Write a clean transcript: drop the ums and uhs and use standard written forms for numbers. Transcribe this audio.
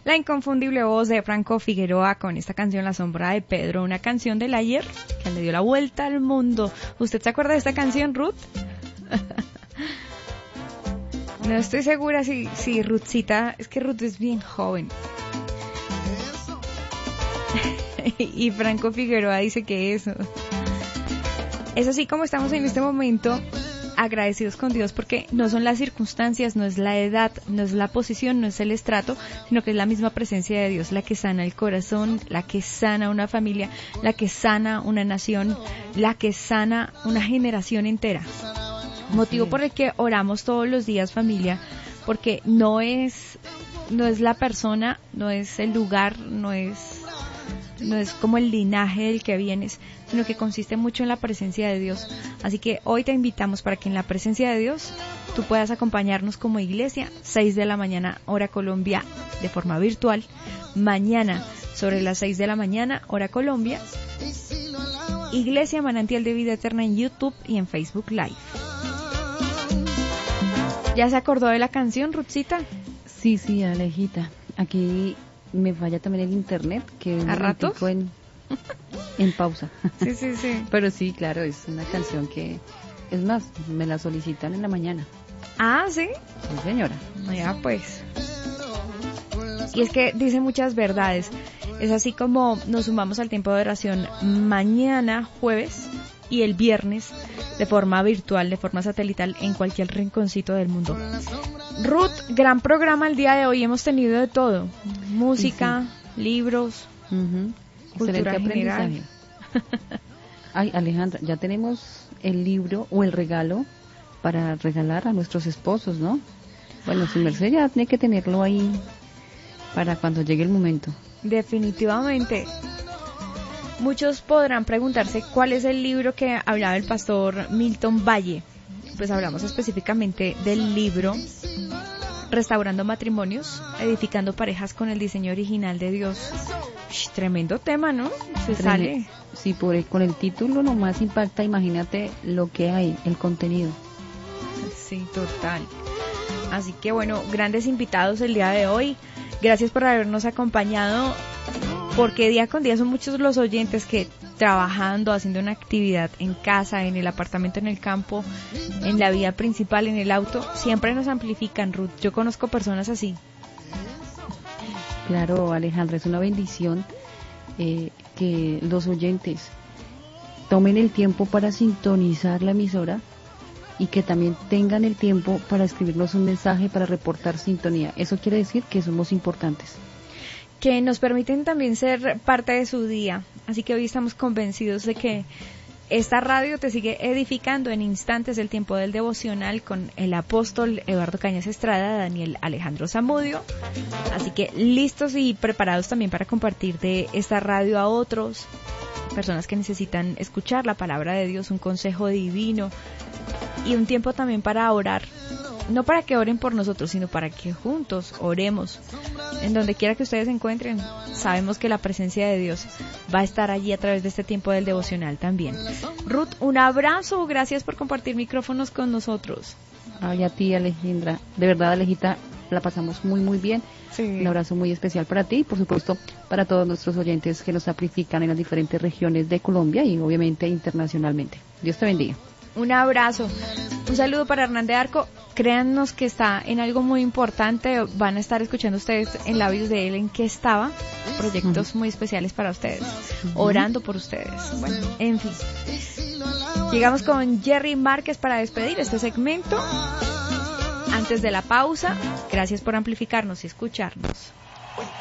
la inconfundible voz de Franco Figueroa con esta canción La Sombra de Pedro, una canción del ayer que le dio la vuelta al mundo. ¿Usted se acuerda de esta canción, Ruth? No estoy segura si Ruthcita, es que Ruth es bien joven. Y Franco Figueroa dice que eso. Es así como estamos en este momento, agradecidos con Dios, porque no son las circunstancias, no es la edad, no es la posición, no es el estrato, sino que es la misma presencia de Dios la que sana el corazón, la que sana una familia, la que sana una nación, la que sana una generación entera. Motivo por el que oramos todos los días, familia, porque no es la persona, no es el lugar, no es como el linaje del que vienes, sino que consiste mucho en la presencia de Dios. Así que hoy te invitamos para que en la presencia de Dios tú puedas acompañarnos como iglesia, 6 de la mañana, hora Colombia, de forma virtual. Mañana, sobre las 6 de la mañana, hora Colombia, Iglesia Manantial de Vida Eterna en YouTube y en Facebook Live. ¿Ya se acordó de la canción, Ruthcita? Sí, Alejita. Aquí me falla también el internet, que ¿A ratos? En pausa. Sí. Pero sí, claro, es una canción que, es más, me la solicitan en la mañana. Ah, ¿sí? Sí, señora. Ya pues. Y es que dice muchas verdades. Es así como nos sumamos al tiempo de oración mañana, jueves, y el viernes, de forma virtual, de forma satelital, en cualquier rinconcito del mundo. Ruth, gran programa el día de hoy, hemos tenido de todo, música, libros, cultura general. Ay, Alejandra, ya tenemos el libro o el regalo para regalar a nuestros esposos, ¿no? Bueno, su merced ya tiene que tenerlo ahí para cuando llegue el momento. Definitivamente. Muchos podrán preguntarse cuál es el libro que hablaba el pastor Milton Valle. Pues hablamos específicamente del libro Restaurando Matrimonios, Edificando Parejas con el Diseño Original de Dios. Tremendo tema, ¿no? Sale. Sí, con el título nomás impacta, imagínate lo que hay, el contenido. Sí, total. Así que bueno, grandes invitados el día de hoy. Gracias por habernos acompañado, porque día con día son muchos los oyentes que trabajando, haciendo una actividad en casa, en el apartamento, en el campo, en la vía principal, en el auto, siempre nos amplifican, Ruth. Yo conozco personas así. Claro, Alejandra, es una bendición que los oyentes tomen el tiempo para sintonizar la emisora y que también tengan el tiempo para escribirnos un mensaje, para reportar sintonía. Eso quiere decir que somos importantes. Que nos permiten también ser parte de su día. Así que hoy estamos convencidos de que esta radio te sigue edificando en instantes del tiempo del devocional con el apóstol Eduardo Cañas Estrada, Daniel Alejandro Zamudio. Así que listos y preparados también para compartir de esta radio a otros, personas que necesitan escuchar la palabra de Dios, un consejo divino y un tiempo también para orar. No para que oren por nosotros, sino para que juntos oremos. En donde quiera que ustedes se encuentren, sabemos que la presencia de Dios va a estar allí a través de este tiempo del devocional también. Ruth, un abrazo, gracias por compartir micrófonos con nosotros. Ay, a ti, Alejandra. De verdad, Alejita, la pasamos muy, muy bien. Sí. Un abrazo muy especial para ti y, por supuesto, para todos nuestros oyentes que nos amplifican en las diferentes regiones de Colombia y, obviamente, internacionalmente. Dios te bendiga. Un abrazo. Un saludo para Hernán de Arco. Créannos que está en algo muy importante. Van a estar escuchando ustedes en labios de él en qué estaba. Proyectos muy especiales para ustedes. Orando por ustedes. Bueno, en fin. Llegamos con Jerry Márquez para despedir este segmento. Antes de la pausa, gracias por amplificarnos y escucharnos.